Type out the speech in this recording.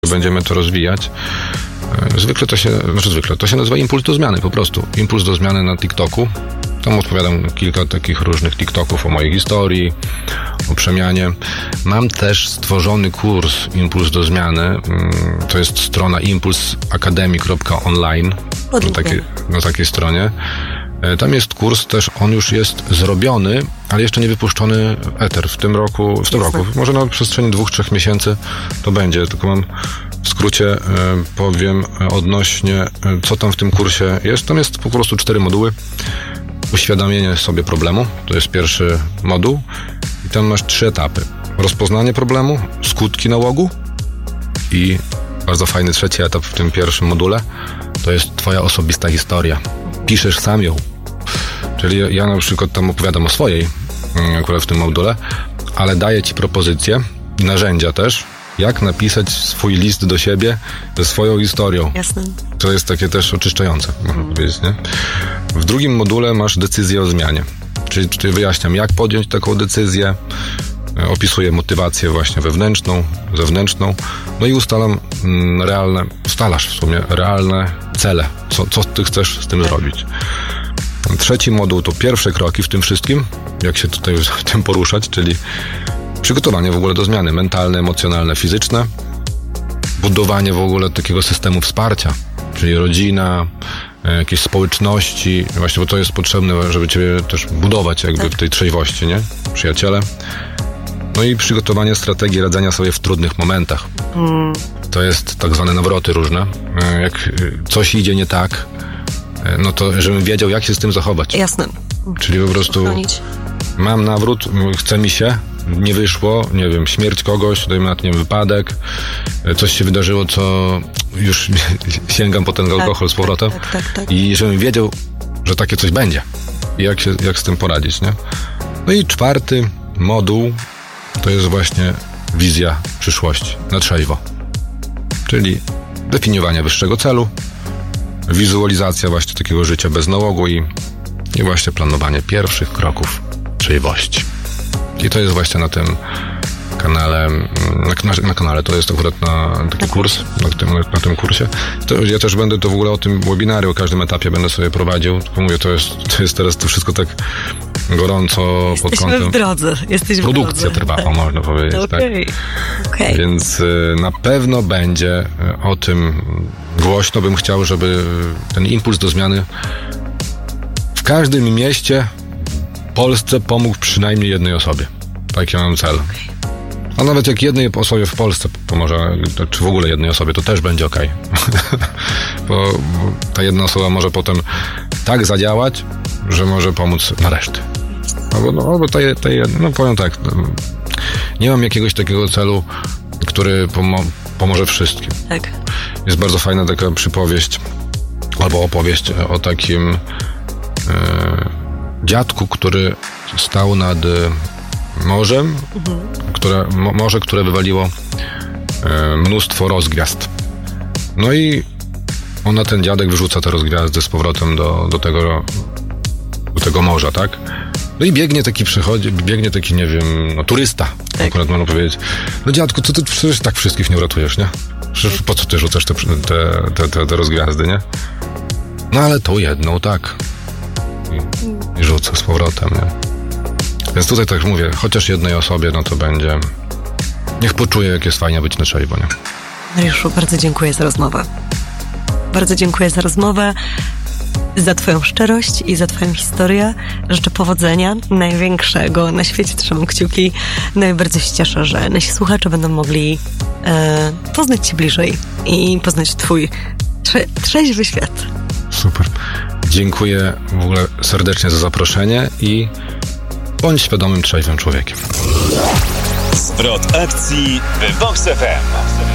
będziemy to rozwijać. To się nazywa impuls do zmiany po prostu. Impuls do zmiany na TikToku. Tam odpowiadam kilka takich różnych TikToków o mojej historii, o przemianie. Mam też stworzony kurs Impuls do zmiany. To jest strona impulsacademy.online na takiej stronie. Tam jest kurs też, on już jest zrobiony, ale jeszcze nie wypuszczony eter w tym roku. Może na przestrzeni 2-3 miesięcy to będzie, tylko mam w skrócie powiem odnośnie, co tam w tym kursie jest. Tam jest po prostu 4 moduły. Uświadomienie sobie problemu, to jest pierwszy moduł i tam masz 3 etapy. Rozpoznanie problemu, skutki nałogu i bardzo fajny 3 etap w tym pierwszym module, to jest twoja osobista historia. Piszesz sam ją. Czyli ja na przykład tam opowiadam o swojej, akurat w tym module, ale daję ci propozycje i narzędzia też, jak napisać swój list do siebie ze swoją historią. Jasne. To jest takie też oczyszczające, można powiedzieć, nie? W drugim module masz decyzję o zmianie. Czyli tutaj wyjaśniam, jak podjąć taką decyzję, opisuję motywację właśnie wewnętrzną, zewnętrzną, no i ustalasz w sumie realne cele, co ty chcesz z tym zrobić. Trzeci moduł to pierwsze kroki w tym wszystkim, jak się tutaj w tym poruszać, czyli przygotowanie w ogóle do zmiany mentalne, emocjonalne, fizyczne, budowanie w ogóle takiego systemu wsparcia, czyli rodzina, jakieś społeczności, właśnie, bo to jest potrzebne, żeby ciebie też budować jakby w tej trzeźwości, nie? Przyjaciele. No i przygotowanie strategii radzenia sobie w trudnych momentach. To jest tak zwane nawroty różne. Jak coś idzie nie tak, no to żebym wiedział, jak się z tym zachować. Jasne. Czyli po prostu mam nawrót, chce mi się, nie wyszło, nie wiem, śmierć kogoś, dajmy na to, nie wiem, wypadek, coś się wydarzyło, co już sięgam po ten alkohol z powrotem. Tak. I żebym wiedział, że takie coś będzie. I jak z tym poradzić, nie? No i 4 moduł to jest właśnie wizja przyszłości na trzeźwo. Czyli definiowanie wyższego celu, wizualizacja właśnie takiego życia bez nałogu i właśnie planowanie pierwszych kroków trzeźwości. I to jest właśnie na tym kanale, na kanale, to jest akurat na taki kurs, na tym kursie. Ja też będę to w ogóle o tym webinary, o każdym etapie będę sobie prowadził. Tylko mówię, to jest teraz to wszystko tak gorąco pod kątem. W drodze. Produkcja trwa, można powiedzieć. Okay. Więc na pewno będzie o tym głośno. Bym chciał, żeby ten impuls do zmiany w każdym mieście w Polsce pomógł przynajmniej jednej osobie. Taki mam cel. A nawet jak jednej osobie w Polsce pomoże, czy w ogóle jednej osobie, to też będzie okej. Bo ta jedna osoba może potem tak zadziałać, że może pomóc na resztę. Albo powiem tak, nie mam jakiegoś takiego celu, który pomoże wszystkim. Tak. Jest bardzo fajna taka przypowieść, albo opowieść o takim dziadku, który stał nad morzem, które wywaliło mnóstwo rozgwiazd. No i ten dziadek wyrzuca te rozgwiazdy z powrotem do tego morza, tak? No i biegnie taki, nie wiem, turysta, tak. Akurat można powiedzieć. No dziadku, co ty przecież tak wszystkich nie uratujesz, nie? Przecież po co ty rzucasz te rozgwiazdy, nie? No ale tą jedną, tak. I rzuca z powrotem, nie? Więc tutaj tak mówię, chociaż jednej osobie, no to będzie... Niech poczuje, jak jest fajnie być na trzeźwo, nie? Mariuszu, bardzo dziękuję za rozmowę. Bardzo dziękuję za rozmowę, za twoją szczerość i za twoją historię. Życzę powodzenia, największego na świecie, trzymam kciuki. No i bardzo się cieszę, że nasi słuchacze będą mogli poznać cię bliżej i poznać twój trzeźwy świat. Super. Dziękuję w ogóle serdecznie za zaproszenie i bądź świadomym, trzeźwym człowiekiem. Zwrot akcji w Vox FM.